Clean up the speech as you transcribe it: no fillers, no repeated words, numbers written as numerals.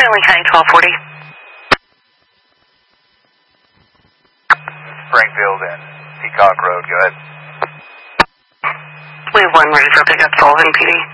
Stanley County 1240. Springfield and Peacock Road, go ahead. We have 1 ready for pickup, Sullivan PD.